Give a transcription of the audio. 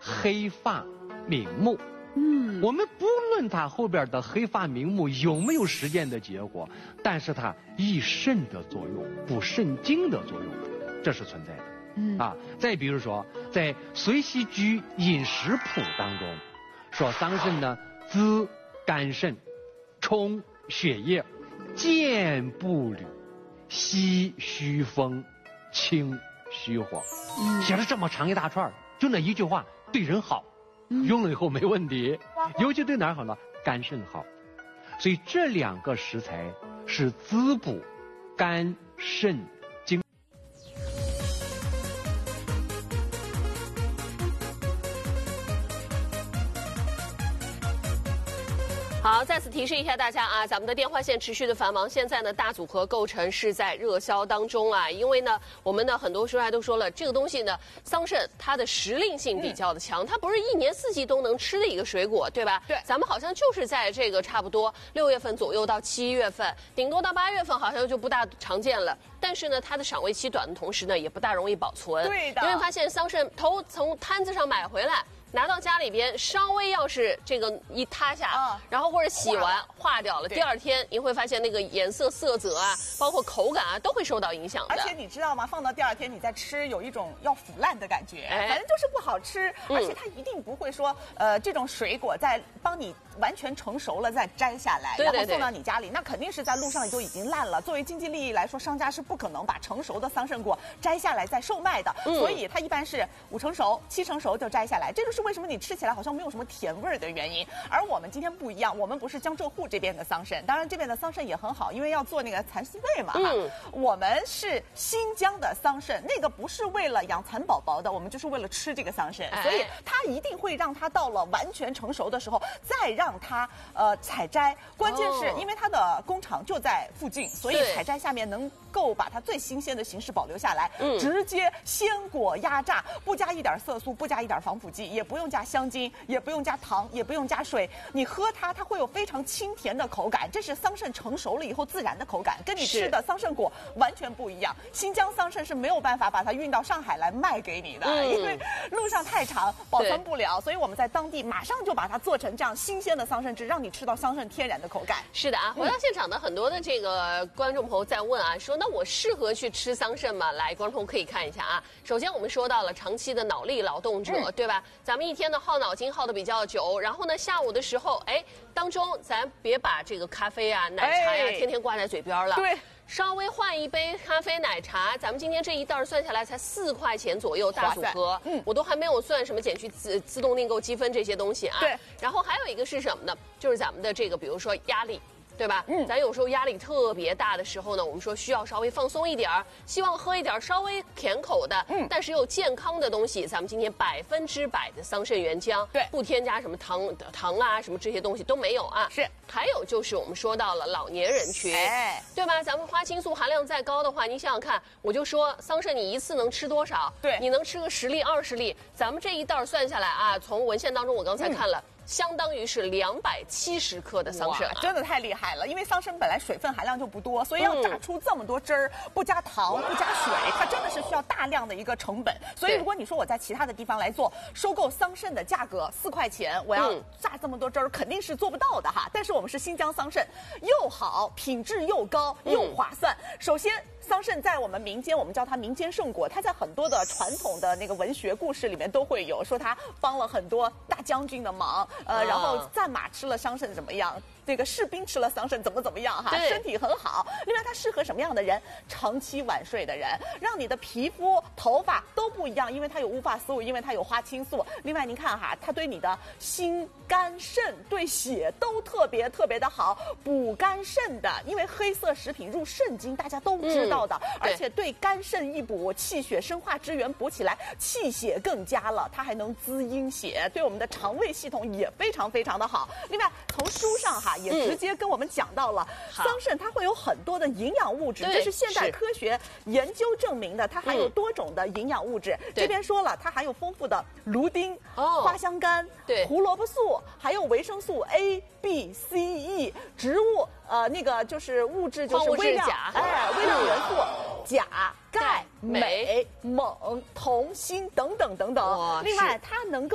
黑发明目。我们不论它后边的黑发明目有没有实践的结果，但是它益肾的作用、补肾精的作用，这是存在的。再比如说，在《随溪居饮食谱》当中，说桑葚呢滋肝肾，充血液，健步履，息虚风，清虚火。写了这么长一大串，就那一句话，对人好。用了以后没问题，尤其对哪儿好呢？肝肾好，所以这2个食材是滋补肝肾精。 好，再次提示一下大家啊，咱们的电话线持续的繁忙。现在呢，大组合构成是在热销当中啊，因为呢，我们的很多书还都说了，这个东西呢，桑葚它的时令性比较的强，它不是1年4季都能吃的一个水果，对吧？对，咱们好像就是在这个差不多6月份左右到7月份，顶多到8月份好像就不大常见了。但是呢，它的赏味期短的同时呢，也不大容易保存。对的，因为发现桑葚头从摊子上买回来。拿到家里边，稍微要是这个一塌下，然后或者洗完化掉了，第2天你会发现那个颜色、色泽啊，包括口感啊，都会受到影响的。 而且你知道吗？放到第2天你再吃，有一种要腐烂的感觉，反正就是不好吃。而且它一定不会说，这种水果在帮你完全成熟了再摘下来，然后送到你家里，那肯定是在路上就已经烂了。作为经济利益来说，商家是不可能把成熟的桑葚果摘下来再售卖的，所以它一般是5成熟、7成熟就摘下来。这就是为什么你吃起来好像没有什么甜味儿的原因。而我们今天不一样，我们不是江浙沪这边的桑葚，当然这边的桑葚也很好，因为要做那个蚕丝被嘛。我们是新疆的桑葚，那个不是为了养蚕宝宝的，我们就是为了吃这个桑葚，所以它一定会让它到了完全成熟的时候再让它采摘。关键是因为它的工厂就在附近，所以采摘下面能够把它最新鲜的形式保留下来，直接鲜果压榨，不加一点色素，不加一点防腐剂，也不用加香精，也不用加糖，也不用加水，你喝它会有非常清甜的口感，这是桑葚成熟了以后自然的口感，跟你吃的桑葚果完全不一样。新疆桑葚是没有办法把它运到上海来卖给你的，因为路上太长保存不了，所以我们在当地马上就把它做成这样新鲜的桑葚汁，让你吃到桑葚天然的口感。 是的啊，回到现场的很多的这个观众朋友在问啊，说那我适合去吃桑葚吗？来，观众朋友可以看一下啊。首先我们说到了长期的脑力劳动者，对吧？咱们一天呢耗脑筋耗得比较久，然后呢下午的时候，当中咱别把这个咖啡啊、奶茶呀天天挂在嘴边了。对。稍微换一杯咖啡奶茶，咱们今天这一袋算下来才4块钱左右，大组合，我都还没有算什么减去自动订购积分这些东西啊。对。然后还有一个是什么呢？就是咱们的这个，比如说压力。对吧？咱有时候压力特别大的时候呢，我们说需要稍微放松一点儿，希望喝一点稍微甜口的，但是又健康的东西。咱们今天100%的桑葚原浆，对，不添加什么糖啊，什么这些东西都没有啊。是。还有就是我们说到了老年人群，对吧？咱们花青素含量再高的话，你想想看，我就说桑葚你一次能吃多少？对，你能吃个10粒20粒，咱们这一袋算下来啊，从文献当中我刚才看了。相当于是270克的桑葚啊， 真的太厉害了！因为桑葚本来水分含量就不多，所以要榨出这么多汁儿，不加糖不加水，它真的是需要大量的一个成本。所以如果你说我在其他的地方来做，收购桑葚的价格4块钱，我要榨这么多汁儿，肯定是做不到的哈。但是我们是新疆桑葚，又好，品质又高，又划算。首先。桑葚在我们民间，我们叫它民间圣果，它在很多的传统的那个文学故事里面都会有，说它帮了很多大将军的忙，然后战马吃了桑葚怎么样？这个士兵吃了桑葚怎么样哈？身体很好。另外，它适合什么样的人？长期晚睡的人，让你的皮肤、头发都不一样，因为它有乌发素，因为它有花青素。另外，您看哈，它对你的心、肝、肾、对血都特别的好，补肝肾的。因为黑色食品入肾经，大家都知道的，而且对肝肾一补，气血生化之源补起来，气血更佳了。它还能滋阴血，对我们的肠胃系统也非常的好。另外，从书上哈。也直接跟我们讲到了，桑葚它会有很多的营养物质，这是现代科学研究证明的，它含有多种的营养物质。这边说了，它含有丰富的芦丁、花香苷、胡萝卜素，还有维生素 A、B、C、E， 植物那个就是物质就是微量，微量元素钾、钙、镁、锰、铜、锌等等。另外，它能够